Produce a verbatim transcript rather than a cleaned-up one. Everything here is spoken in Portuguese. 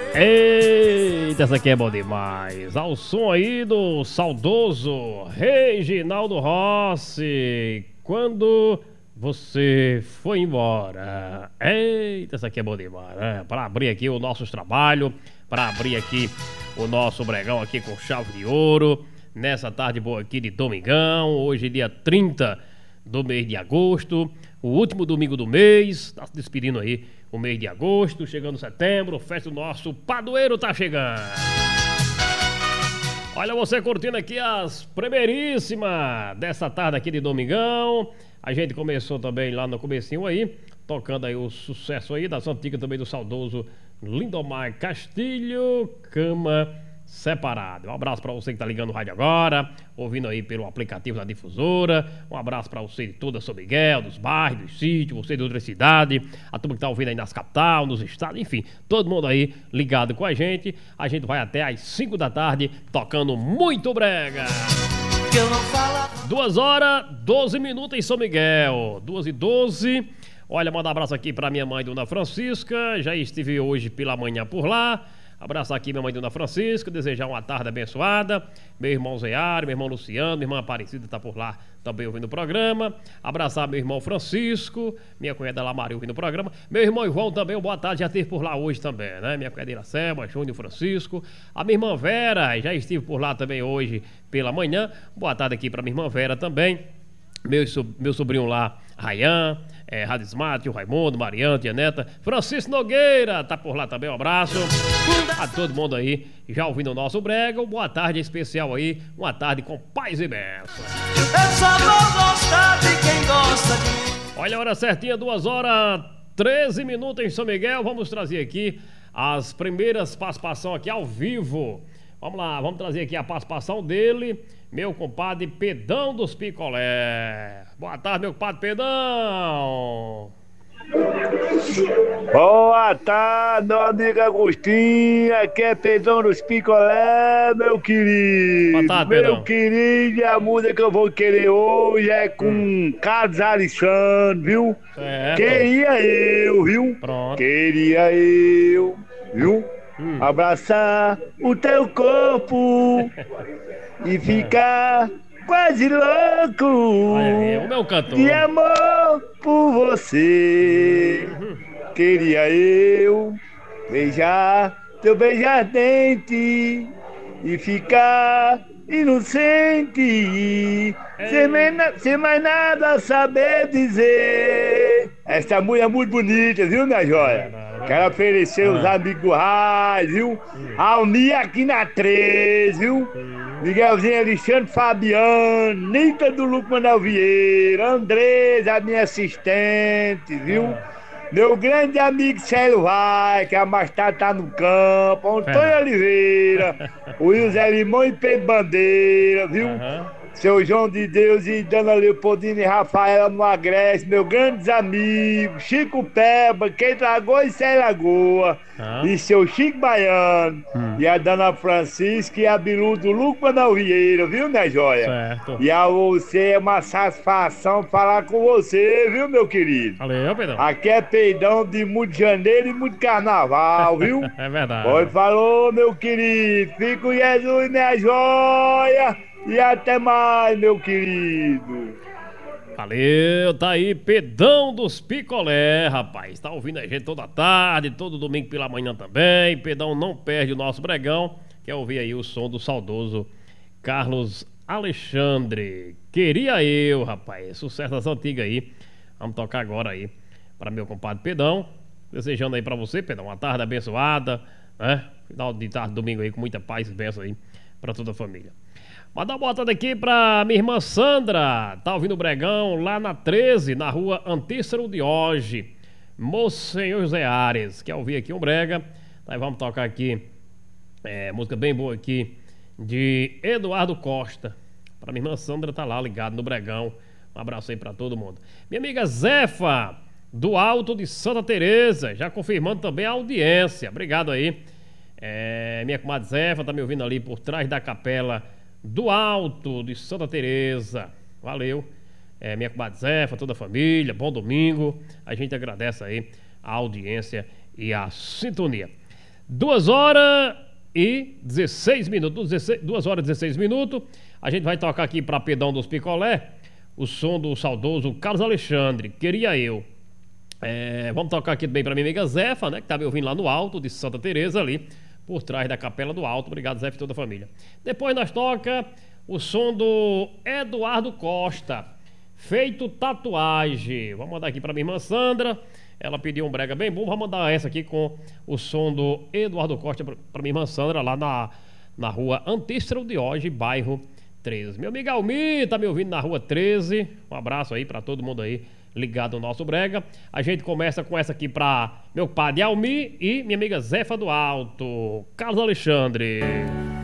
Eita, essa aqui é bom demais. Ao som aí do saudoso Reginaldo Rossi. Quando você foi embora. Eita, essa aqui é bom demais, né? Para abrir aqui o nosso trabalho, para abrir aqui o nosso bregão aqui com chave de ouro. Nessa tarde boa aqui de domingão. Hoje dia trinta do mês de agosto. O último domingo do mês. Tá se despedindo aí o mês de agosto. Chegando setembro. Festa do nosso padroeiro tá chegando. Olha você curtindo aqui as primeiríssimas dessa tarde aqui de domingão. A gente começou também lá no comecinho aí, tocando aí o sucesso aí das antigas também do saudoso Lindomar Castilho, Cama Separada. Um abraço pra você que tá ligando o rádio agora, ouvindo aí pelo aplicativo da Difusora. Um abraço pra você de toda São Miguel, dos bairros, dos sítios, você de outra cidade, a turma que tá ouvindo aí nas capital, nos estados, enfim, todo mundo aí ligado com a gente. A gente vai até às cinco da tarde tocando muito brega. Duas horas, doze minutos em São Miguel. Duas e doze. Olha, manda um abraço aqui pra minha mãe, Dona Francisca. Já estive hoje pela manhã por lá. Abraço aqui minha mãe, Dona Francisca. Desejar uma tarde abençoada. Meu irmão Zeário, meu irmão Luciano, minha irmã Aparecida tá por lá também ouvindo o programa. Abraçar meu irmão Francisco, minha cunhada Lamaria ouvindo o programa. Meu irmão João também, boa tarde, já esteve por lá hoje também, né? Minha cunhada Iracema, Júnior Francisco. A minha irmã Vera, já estive por lá também hoje pela manhã. Boa tarde aqui pra minha irmã Vera também. Meu, meu sobrinho lá, Rayan, é, Radismate, o Raimundo, Mariana, Tia Neta, Francisco Nogueira, tá por lá também, um abraço a todo mundo aí, já ouvindo o nosso brega. Boa tarde especial aí, uma tarde com paz e bênção. Eu só vou gostar de quem gosta de mim. Olha a hora certinha, duas horas, treze minutos em São Miguel. Vamos trazer aqui as primeiras participações aqui ao vivo. Vamos lá, vamos trazer aqui a participação dele, meu compadre Pedão dos Picolé. Boa tarde, meu compadre Pedão. Boa tarde, meu amigo Agostinho. Aqui é Pedão dos Picolé, meu querido. Boa tarde, Pedão. Meu querido, a música que eu vou querer hoje é com hum. Carlos Alexandre, viu? Certo. Queria eu, viu? Pronto. Queria eu, viu? Hum. Abraçar o teu corpo e ficar quase louco. Olha aí, o meu cantor. De amor por você. Uhum. Queria eu beijar teu beijardente e ficar inocente, sem mais, sem mais nada saber dizer. Essa mulher é muito bonita, viu, minha joia? É, quero oferecer ah. os amigos do rádio, viu? Hum. Almir aqui na treze, viu? Hum. Miguelzinho Alexandre Fabiano, Nita do Luco Manuel Vieira, Andresa, a minha assistente, viu? Ah. Meu grande amigo Célio Vai, que a mais tarde tá no campo, Antônio Oliveira, o Wilson Limão e Pedro Bandeira, viu? Uhum. Seu João de Deus e Dona Leopoldina e Rafaela no Agreste, meus grandes amigos, Chico Peba, Keita Lagoa e Cé Lagoa, ah. e seu Chico Baiano, hum. e a Dona Francisca e a Bilu do Luco Manuel Vieira, viu, minha joia? Certo. E a você é uma satisfação falar com você, viu, meu querido? Valeu, Pedrão. Aqui é Peidão de muito janeiro e muito carnaval, viu? É verdade. Oi, falou, meu querido. Fico com Jesus, minha joia. E até mais, meu querido. Valeu, tá aí Pedão dos Picolé, rapaz. Tá ouvindo a gente toda tarde, todo domingo pela manhã também. Pedão não perde o nosso bregão. Quer ouvir aí o som do saudoso Carlos Alexandre. Queria eu, rapaz. Sucesso das antigas aí. Vamos tocar agora aí para meu compadre Pedão. Desejando aí para você, Pedão, uma tarde abençoada, né? Final de tarde, domingo aí, com muita paz e bênção aí para toda a família. Mandar uma botada aqui pra minha irmã Sandra, tá ouvindo o bregão lá na treze, na rua Antícero de hoje, Monsenhor José Ares. Quer ouvir aqui um brega? Aí vamos tocar aqui, é, música bem boa aqui, de Eduardo Costa. Pra minha irmã Sandra, tá lá ligado no bregão. Um abraço aí pra todo mundo. Minha amiga Zefa, do Alto de Santa Teresa, já confirmando também a audiência. Obrigado aí. É, minha comadre Zefa tá me ouvindo ali por trás da capela do Alto de Santa Teresa. Valeu. É, minha comadre Zefa, toda a família, bom domingo. A gente agradece aí a audiência e a sintonia. duas horas e dezesseis minutos. duas horas e dezesseis minutos. A gente vai tocar aqui pra Pedão dos Picolé o som do saudoso Carlos Alexandre, Queria Eu. É, vamos tocar aqui também pra minha amiga Zefa, né? Que tá me ouvindo lá no alto de Santa Teresa ali, por trás da Capela do Alto. Obrigado, Zefa, e toda a família. Depois nós toca o som do Eduardo Costa, Feito Tatuagem. Vamos mandar aqui pra minha irmã Sandra. Ela pediu um brega bem bom. Vamos mandar essa aqui com o som do Eduardo Costa pra, pra minha irmã Sandra, lá na, na rua Antístero de Hoje, bairro treze. Meu amigo Almir tá me ouvindo na rua treze. Um abraço aí pra todo mundo aí ligado no nosso brega. A gente começa com essa aqui pra meu padre Almir e minha amiga Zefa do Alto, Carlos Alexandre.